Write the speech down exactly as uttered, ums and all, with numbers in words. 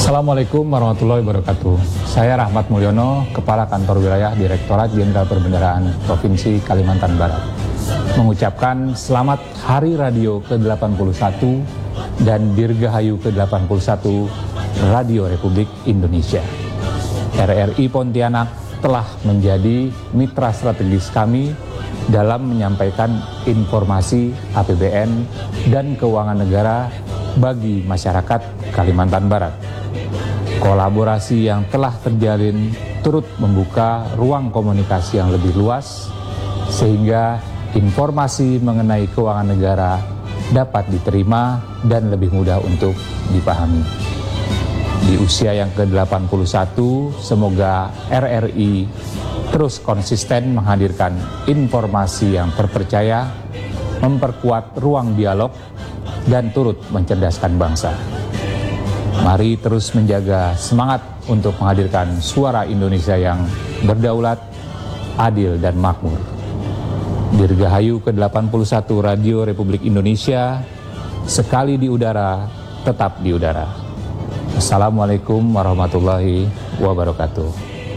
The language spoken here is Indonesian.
Assalamualaikum warahmatullahi wabarakatuh. Saya Rahmat Mulyono, Kepala Kantor Wilayah Direktorat Jenderal Perbendaharaan Provinsi Kalimantan Barat, mengucapkan selamat Hari Radio ke delapan puluh satu dan Dirgahayu ke delapan puluh satu Radio Republik Indonesia. R R I Pontianak telah menjadi mitra strategis kami dalam menyampaikan informasi A P B N dan keuangan negara bagi masyarakat Kalimantan Barat. Kolaborasi yang telah terjalin turut membuka ruang komunikasi yang lebih luas sehingga informasi mengenai keuangan negara dapat diterima dan lebih mudah untuk dipahami. Di usia yang ke delapan puluh satu, semoga R R I terus konsisten menghadirkan informasi yang terpercaya, memperkuat ruang dialog, dan turut mencerdaskan bangsa. Mari terus menjaga semangat untuk menghadirkan suara Indonesia yang berdaulat, adil, dan makmur. Dirgahayu ke delapan puluh satu Radio Republik Indonesia, sekali di udara, tetap di udara. Assalamualaikum warahmatullahi wabarakatuh.